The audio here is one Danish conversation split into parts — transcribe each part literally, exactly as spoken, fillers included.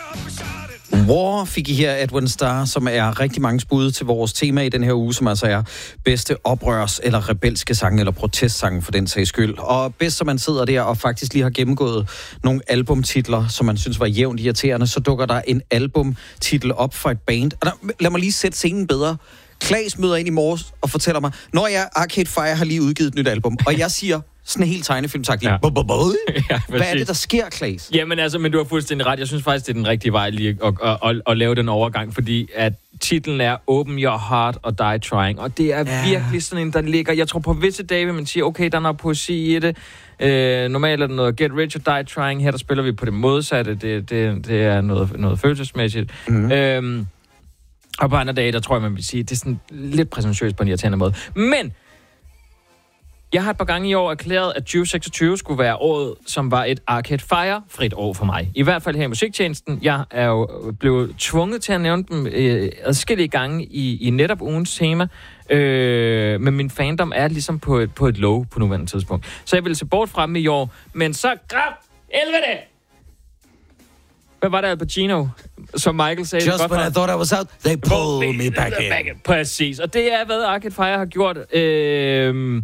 War fik I her, Edwin Starr, som er rigtig mange bud til vores tema i den her uge, som altså er bedste oprørs- eller rebelske sange, eller protestsange for den sags skyld. Og bedst, som man sidder der og faktisk lige har gennemgået nogle albumtitler, som man synes var jævnt irriterende, så dukker der en albumtitel op fra et band. Og der, lad mig lige sætte scenen bedre. Klaas møder ind i morges og fortæller mig, når jeg Arcade Fire har lige udgivet et nyt album, og jeg siger sådan helt tegnefilmsagtigt, ja. ja, hvad er det, der sker, Klaas? Jamen altså, men du har fuldstændig ret. Jeg synes faktisk, det er den rigtige vej lige at, at, at, at lave den overgang, fordi at titlen er Open Your Heart og Die Trying, og det er ja. virkelig sådan en, der ligger, jeg tror på visse dage, vil man sige, okay, der er noget poesi i det. Øh, normalt er det noget Get Rich or Die Trying, her der spiller vi på det modsatte, det, det, det er noget, noget følelsesmæssigt. Mm. Øhm, og på andre dage, der tror jeg, man vil sige, det er sådan lidt præsentøst på en irriterende måde. Men jeg har et par gange i år erklæret, at tyve seksogtyve skulle være året, som var et Arcade Fire-frit år for mig. I hvert fald her i musiktjenesten. Jeg er jo blevet tvunget til at nævne dem øh, adskillige gange i, i netop ugens tema. Øh, men min fandom er ligesom på et, på et low på nuværende tidspunkt. Så jeg ville se bort fra dem i år. Men så grab helvede! Hvad var det, Al Pacino, som Michael sagde? Just when I thought I was out, they pulled me back in. back in. Præcis. Og det er, hvad Arcade Fire har gjort. Øh,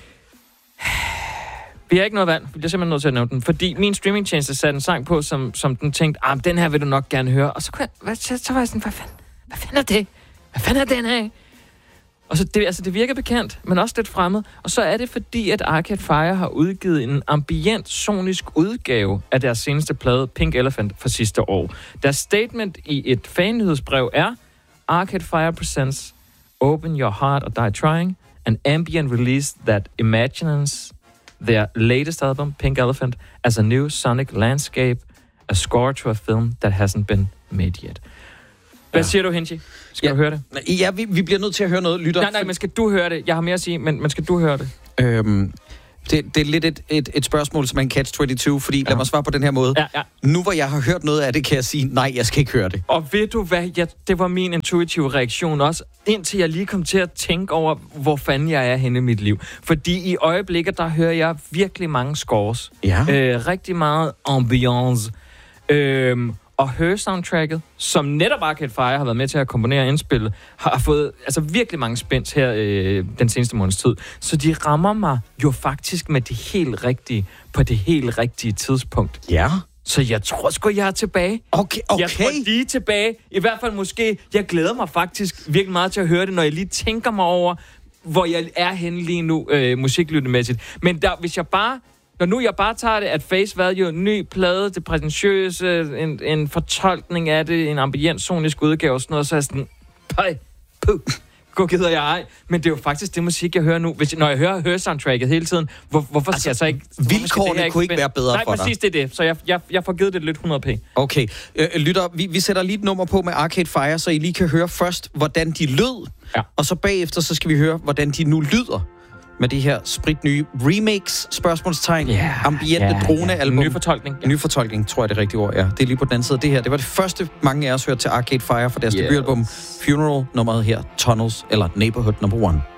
Vi har ikke noget valg. Vi er simpelthen nødt til at nævne den. Fordi min streamingtjeneste satte en sang på, som, som den tænkte, ah, den her vil du nok gerne høre. Og så, kunne jeg, hvad, så, så var jeg sådan, hvad fanden, hvad fanden er det? Hvad fanden er den her? Og så det, altså, det virker bekendt, men også lidt fremmed. Og så er det fordi, at Arcade Fire har udgivet en ambient sonisk udgave af deres seneste plade, Pink Elephant, fra sidste år. Deres statement i et fannyhedsbrev er, Arcade Fire presents Open Your Heart or Die Trying, an ambient release that imagines their latest album, Pink Elephant, as a new sonic landscape, a score to a film that hasn't been made yet. Hvad ja. siger du, Henji? Skal ja. du høre det? Ja, vi, vi bliver nødt til at høre noget, lytter. Nej, nej, men skal du høre det? Jeg har mere at sige, men, men skal du høre det? Øhm, det, det er lidt et, et, et spørgsmål, som er en catch toogtyve, fordi ja. lad mig svare på den her måde. Ja, ja. Nu hvor jeg har hørt noget af det, kan jeg sige, nej, jeg skal ikke høre det. Og ved du hvad? Jeg, det var min intuitive reaktion også, indtil jeg lige kom til at tænke over, hvor fanden jeg er henne i mit liv. Fordi i øjeblikket, der hører jeg virkelig mange scores. Ja. Øh, rigtig meget ambiance. Øh, Og Her-soundtracket, som netop Arcade Fire har været med til at komponere og indspille, har fået altså virkelig mange spænds her øh, den seneste måneds tid. Så de rammer mig jo faktisk med det helt rigtige, på det helt rigtige tidspunkt. Ja. Så jeg tror sgu, jeg er tilbage. Okay, okay. Jeg tror, de er tilbage. I hvert fald måske. Jeg glæder mig faktisk virkelig meget til at høre det, når jeg lige tænker mig over, hvor jeg er henne lige nu øh, musiklyttemæssigt. Men der, hvis jeg bare... Når nu jeg bare tager det, at face value, en ny plade, det præsentøse, en, en fortolkning af det, en ambient sonisk udgave og sådan noget, så er jeg sådan, pej, puh, gå gider jeg ej. Men det er jo faktisk det musik, jeg hører nu. Hvis, når jeg hører Her-soundtracket hele tiden, hvor, hvorfor skal altså, jeg så ikke... Vilkårene kunne ikke være bedre Nej, for dig. Nej, præcis det er det. Så jeg, jeg, jeg får givet det lidt hundrede p. Okay. Øh, lytter, vi, vi sætter lige et nummer på med Arcade Fire, så I lige kan høre først, hvordan de lød. Ja. Og så bagefter, så skal vi høre, hvordan de nu lyder. Med det her spritnye remix, spørgsmålstegn, yeah, ambiente yeah, drone-album. Yeah. Ny fortolkning. Ja. Ny fortolkning, tror jeg det rigtige ord er. Det er lige på den anden side af det her. Det var det første, mange af os hørte til Arcade Fire for deres yes. debutalbum Funeral, nummeret her, Tunnels, eller Neighborhood number one.